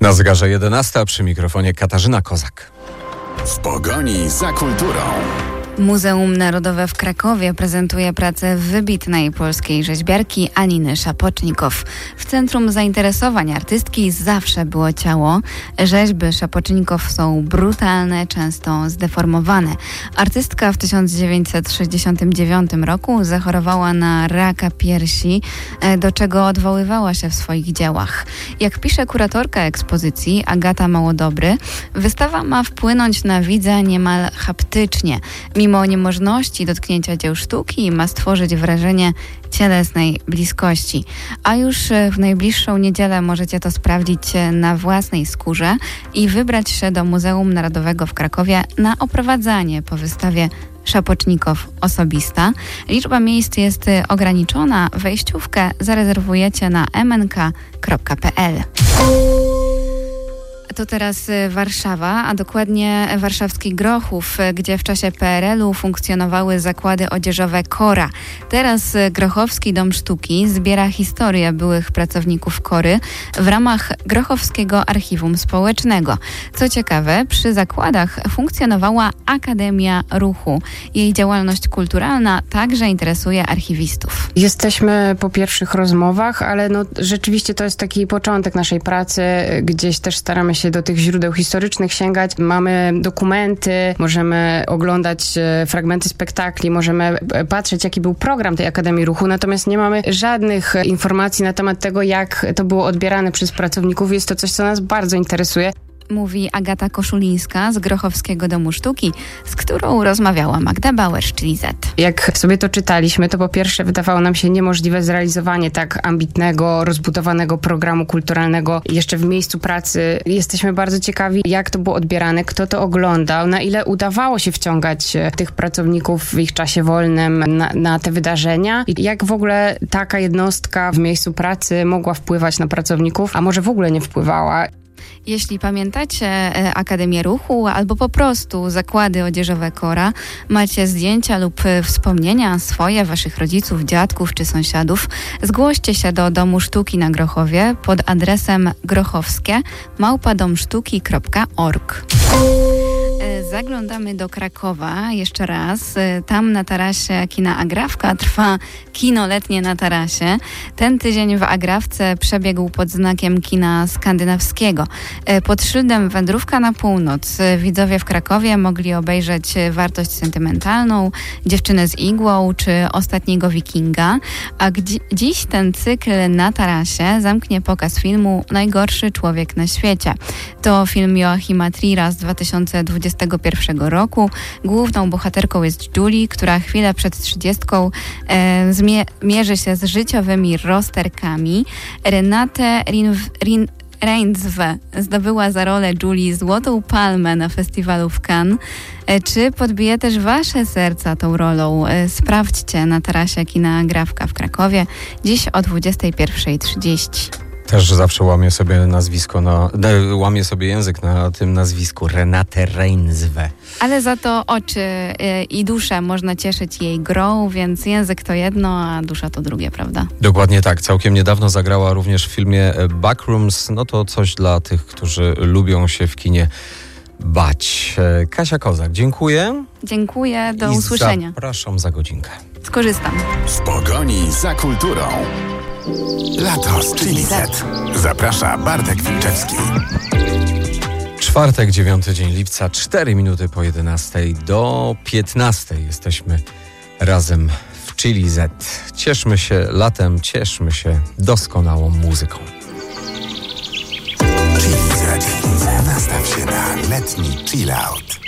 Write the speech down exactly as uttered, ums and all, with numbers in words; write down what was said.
Na zegarze jedenasta, przy mikrofonie Katarzyna Kozak. W pogoni za kulturą. Muzeum Narodowe w Krakowie prezentuje pracę wybitnej polskiej rzeźbiarki Aliny Szapocznikow. W centrum zainteresowań artystki zawsze było ciało. Rzeźby Szapocznikow są brutalne, często zdeformowane. Artystka w tysiąc dziewięćset sześćdziesiątym dziewiątym roku zachorowała na raka piersi, do czego odwoływała się w swoich dziełach. Jak pisze kuratorka ekspozycji Agata Małodobry, wystawa ma wpłynąć na widza niemal haptycznie. Mimo niemożności dotknięcia dzieł sztuki ma stworzyć wrażenie cielesnej bliskości. A już w najbliższą niedzielę możecie to sprawdzić na własnej skórze i wybrać się do Muzeum Narodowego w Krakowie na oprowadzanie po wystawie Szapocznikow osobista. Liczba miejsc jest ograniczona. Wejściówkę zarezerwujecie na m n k kropka p l. To teraz Warszawa, a dokładnie warszawski Grochów, gdzie w czasie P R L u funkcjonowały zakłady odzieżowe Kora. Teraz Grochowski Dom Sztuki zbiera historię byłych pracowników Kory w ramach Grochowskiego Archiwum Społecznego. Co ciekawe, przy zakładach funkcjonowała Akademia Ruchu. Jej działalność kulturalna także interesuje archiwistów. Jesteśmy po pierwszych rozmowach, ale no, rzeczywiście to jest taki początek naszej pracy. Gdzieś też staramy się do tych źródeł historycznych sięgać. Mamy dokumenty, możemy oglądać fragmenty spektakli, możemy patrzeć, jaki był program tej Akademii Ruchu, natomiast nie mamy żadnych informacji na temat tego, jak to było odbierane przez pracowników. Jest to coś, co nas bardzo interesuje. Mówi Agata Koszulińska z Grochowskiego Domu Sztuki, z którą rozmawiała Magda Bauer, czyli Z. Jak sobie to czytaliśmy, to po pierwsze wydawało nam się niemożliwe zrealizowanie tak ambitnego, rozbudowanego programu kulturalnego jeszcze w miejscu pracy. Jesteśmy bardzo ciekawi, jak to było odbierane, kto to oglądał, na ile udawało się wciągać tych pracowników w ich czasie wolnym na, na te wydarzenia i jak w ogóle taka jednostka w miejscu pracy mogła wpływać na pracowników, a może w ogóle nie wpływała. Jeśli pamiętacie Akademię Ruchu albo po prostu zakłady odzieżowe Kora, macie zdjęcia lub wspomnienia swoje, waszych rodziców, dziadków czy sąsiadów, zgłoście się do Domu Sztuki na Grochowie pod adresem grochowskie małpa domsztuki kropka org. Zaglądamy do Krakowa jeszcze raz. Tam na tarasie kina Agrawka trwa kino letnie na tarasie. Ten tydzień w Agrawce przebiegł pod znakiem kina skandynawskiego. Pod szyldem Wędrówka na północ widzowie w Krakowie mogli obejrzeć Wartość sentymentalną, Dziewczynę z igłą czy Ostatniego Wikinga. A gdzi- dziś ten cykl na tarasie zamknie pokaz filmu Najgorszy człowiek na świecie. To film Joachima Trier'a z dwa tysiące dwudziestego pierwszego roku. Główną bohaterką jest Julie, która chwilę przed trzydziestką e, zmie- mierzy się z życiowymi rozterkami. Renate Rin- Rin- Reinsve zdobyła za rolę Julie Złotą Palmę na festiwalu w Cannes. E, czy podbije też wasze serca tą rolą? E, sprawdźcie na tarasie kina Agrawka w Krakowie dziś o dwudziestej pierwszej trzydzieści. Też zawsze łamię sobie nazwisko, na, łamię sobie język na tym nazwisku. Renate Reinsve. Ale za to oczy y, i duszę można cieszyć jej grą, więc język to jedno, a dusza to drugie, prawda? Dokładnie tak. Całkiem niedawno zagrała również w filmie Backrooms. No to coś dla tych, którzy lubią się w kinie bać. Kasia Kozak, dziękuję. Dziękuję, do I usłyszenia. Zapraszam za godzinkę. Skorzystam. W pogoni za kulturą. Lato z Chili Z. Zaprasza Bartek Wilczewski. Czwartek, dziewiąty dzień lipca, cztery minuty po jedenastej do piętnastej jesteśmy razem w Chili Z. Cieszmy się latem, cieszmy się doskonałą muzyką. Chili Z. Nastaw się na letni chill out.